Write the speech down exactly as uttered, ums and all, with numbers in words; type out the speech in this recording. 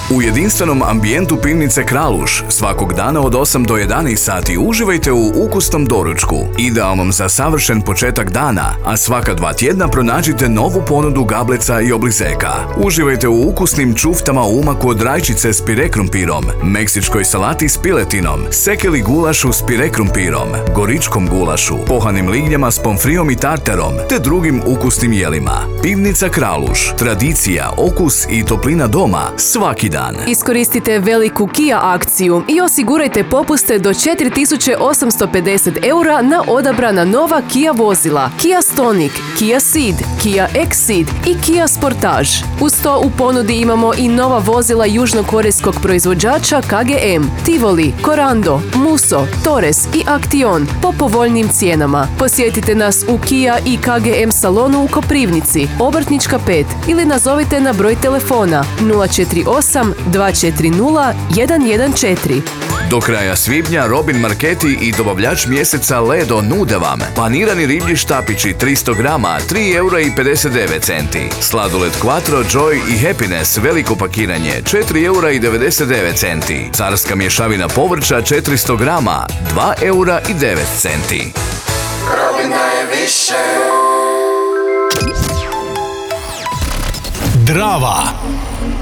U jedinstvenom ambijentu pivnice Kraluš svakog dana od osam do jedanaest sati uživajte u ukusnom doručku, idealnom za savršen početak dana, a svaka dva tjedna pronađite novu ponudu gableca i oblizeka. Uživajte u ukusnim čuftama u umaku od rajčice s pire krumpirom, meksičkoj salati s piletinom, sekeli gulašu s pire krumpirom, goričkom gulašu, pohanim lignjama s pomfrijom i tartarom, te drugim ukusnim jelima. Pivnica Kraluš, tradicija, okus i toplina doma svaki dan. Iskoristite veliku Kia akciju i osigurajte popuste do četiri tisuće osamsto pedeset eura na odabrana nova Kia vozila, Kia Stonic, Kia Ceed, Kia Exceed i Kia Sportage. Uz to u ponudi imamo i nova vozila južnokorejskog proizvođača K G M, Tivoli, Corando, Musso, Torres i Action po povoljnim cijenama. Posjetite nas u Kia i K G M salonu u Koprivnici, Obrtnička pet, ili nazovite na broj telefona nula četiri osam dva četiri nula jedan jedan četiri. Do kraja svibnja Robin Marketi i dobavljač mjeseca Ledo nude vam panirani riblji štapići tristo grama tri eura i pedeset devet centi, sladoled Quattro, Joy i Happiness veliko pakiranje četiri eura i devedeset devet centi, carska mješavina povrća četiristo grama dva eura i devet centi. Robin daje više. Drava.